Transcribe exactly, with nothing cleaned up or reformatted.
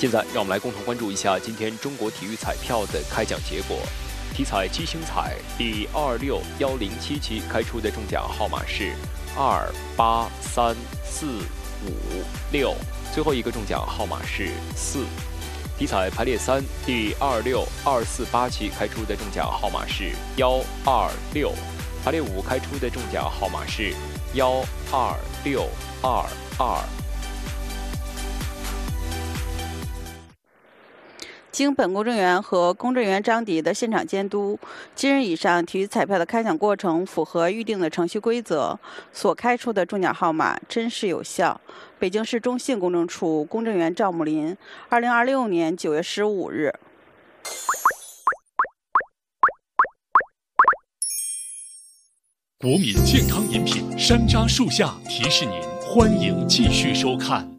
现在让我们来共同关注一下今天中国体育彩票的开奖结果。体彩七星彩第二六幺零七期开出的中奖号码是二八三四五六，最后一个中奖号码是四。体彩排列三第二六二四八期开出的中奖号码是幺二六，排列五开出的中奖号码是幺二六二二。 经本公证员和公证员张迪的现场监督，今日以上体育彩票的开奖过程符合预定的程序规则，所开出的中奖号码真实有效。北京市中信公证处公证员赵木林，二零二六年九月十五日。 国民健康饮品山楂树下提示您，欢迎继续收看。